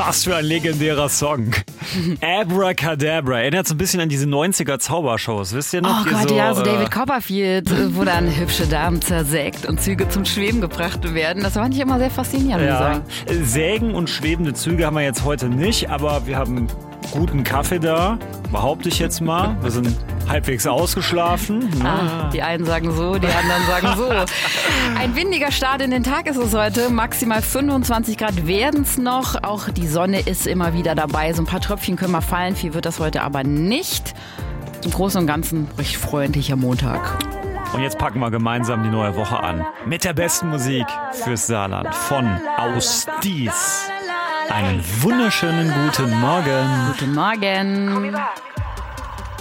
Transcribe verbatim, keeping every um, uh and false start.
Was für ein legendärer Song. Abracadabra. Erinnert so ein bisschen an diese neunziger Zaubershows, wisst ihr noch? Oh Die Gott, so, ja, so äh, David Copperfield, wo dann hübsche Damen zersägt und Züge zum Schweben gebracht werden. Das fand ich immer sehr faszinierend. Ja. Sägen und schwebende Züge haben wir jetzt heute nicht, aber wir haben guten Kaffee da, behaupte ich jetzt mal. Wir sind halbwegs ausgeschlafen. Ah, die einen sagen so, die anderen sagen so. Ein windiger Start in den Tag ist es heute. Maximal fünfundzwanzig Grad werden es noch. Auch die Sonne ist immer wieder dabei. So ein paar Tröpfchen können mal fallen. Viel wird das heute aber nicht. Im Großen und Ganzen recht freundlicher Montag. Und jetzt packen wir gemeinsam die neue Woche an. Mit der besten Musik fürs Saarland von Aus Dies. Einen wunderschönen guten Morgen. Guten Morgen.